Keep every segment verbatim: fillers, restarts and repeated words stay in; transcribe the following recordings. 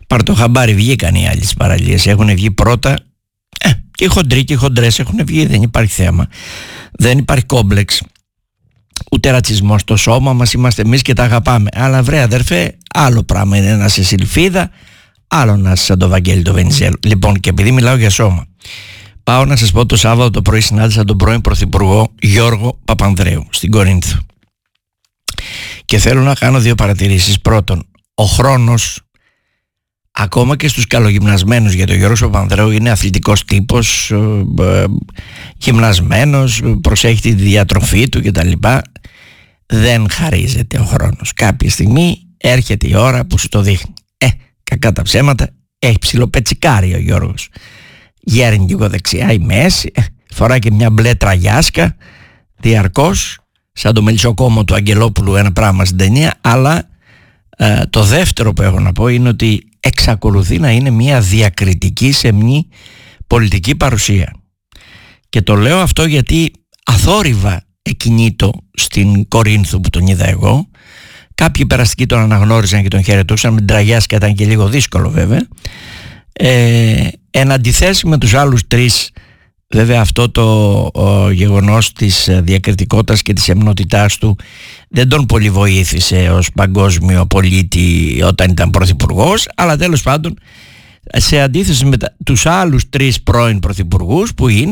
Πάρ' το χαμπάρι, βγήκαν οι άλλες παραλίες. Έχουν βγει πρώτα. Ε, και οι χοντροί και οι χοντρές έχουν βγει. Δεν υπάρχει θέμα. Δεν υπάρχει κόμπλεξ. Ούτε ρατσισμό στο σώμα μας. Είμαστε εμείς και τα αγαπάμε. Αλλά βρε αδερφέ, άλλο πράγμα είναι να είσαι σιλφίδα, άλλο να είσαι σαν το Βαγγέλη το Βενιζέλο. Λοιπόν, και επειδή μιλάω για σώμα, πάω να σας πω, το Σάββατο το πρωί συνάντησα τον πρώην Πρωθυπουργό Γιώργο Παπανδρέου στην Κορίνθο. Και θέλω να κάνω δύο παρατηρήσεις. Πρώτον, ο χρόνος, ακόμα και στους καλογυμνασμένους, γιατί ο Γιώργος Παπανδρέου είναι αθλητικός τύπος, ε, ε, γυμνασμένος, προσέχει τη διατροφή του κτλ. Δεν χαρίζεται ο χρόνος. Κάποια στιγμή έρχεται η ώρα που σου το δείχνει. Ε, κακά τα ψέματα, έχει ψιλοπετσικάρει ο Γιώργος. Γέρνει λίγο δεξιά η μέση, φοράει και μια μπλε τραγιάσκα διαρκώς, σαν το μελισσοκόμο του Αγγελόπουλου, ένα πράγμα στην ταινία. Αλλά ε, το δεύτερο που έχω να πω είναι ότι εξακολουθεί να είναι μια διακριτική σεμνή πολιτική παρουσία. Και το λέω αυτό γιατί αθόρυβα εκκινήτο στην Κορίνθου που τον είδα εγώ. Κάποιοι περαστικοί τον αναγνώριζαν και τον χαιρετούσαν, με την τραγιάσκα ήταν και λίγο δύσκολο βέβαια. Ε, εν αντιθέσει με τους άλλους τρεις, βέβαια αυτό το ο, γεγονός της διακριτικότητας και της εμνότητάς του δεν τον πολύ βοήθησε ως παγκόσμιο πολίτη όταν ήταν πρωθυπουργός, αλλά τέλος πάντων σε αντίθεση με τα, τους άλλους τρεις πρώην πρωθυπουργούς που είναι,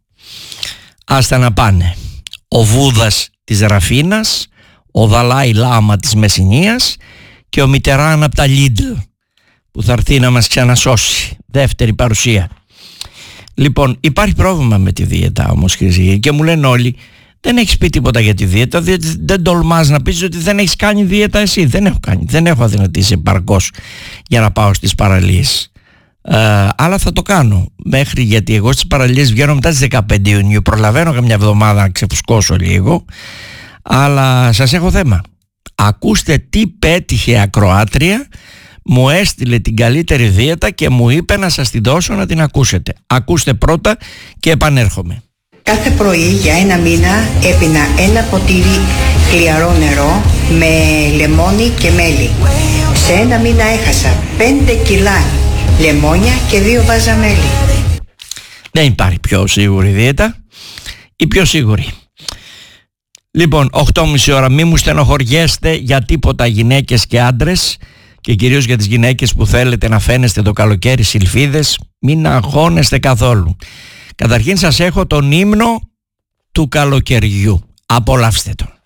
άστα να πάνε, ο Βούδας της Ραφίνας, ο Δαλάι Λάμα της Μεσσηνίας και ο Μιτεράν από τα Λίντλ που θα έρθει να μας ξανασώσει. Δεύτερη παρουσία. Λοιπόν, υπάρχει πρόβλημα με τη δίαιτα όμως, Χρυσή, και μου λένε όλοι, δεν έχεις πει τίποτα για τη δίαιτα, διότι δεν τολμάς να πεις ότι δεν έχεις κάνει δίαιτα εσύ. Δεν έχω κάνει, δεν έχω αδυνατήσει επαρκώς για να πάω στις παραλίες. Ε, αλλά θα το κάνω μέχρι, γιατί εγώ στις παραλίες βγαίνω μετά τις δεκαπέντε Ιουνίου, προλαβαίνω καμιά εβδομάδα να ξεφουσκώσω λίγο. Αλλά σας έχω θέμα. Ακούστε τι πέτυχε ακροάτρια, μου έστειλε την καλύτερη δίαιτα και μου είπε να σας την δώσω να την ακούσετε. Ακούστε πρώτα και επανέρχομαι. Κάθε πρωί για ένα μήνα έπινα ένα ποτήρι χλιαρό νερό με λεμόνι και μέλι. Σε ένα μήνα έχασα πέντε κιλά λεμόνια και δύο βάζα μέλι. Δεν υπάρχει πιο σίγουρη δίαιτα. Η πιο σίγουρη. Λοιπόν, οκτώ και μισή ώρα, μη μου στενοχωριέστε για τίποτα, γυναίκες και άντρες, και κυρίως για τις γυναίκες που θέλετε να φαίνεστε το καλοκαίρι σιλφίδες, μην αγχώνεστε καθόλου. Καταρχήν σας έχω τον ύμνο του καλοκαιριού. Απολαύστε τον.